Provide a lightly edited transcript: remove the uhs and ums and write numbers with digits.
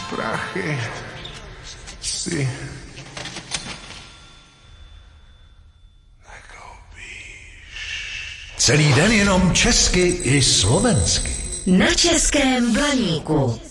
prachy si celý den jenom česky i slovensky. Na Českém Blaníku.